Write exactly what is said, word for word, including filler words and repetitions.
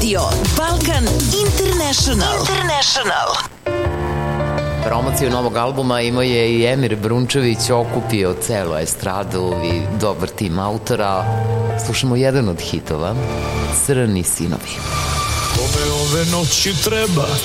Radio Balkan International. International. Promociju novog albuma imao je i Emir Brunčević, okupio celu estradu i dobar tim autora. Slušamo jedan od hitova, Crni sinovi. Kome ove noći treba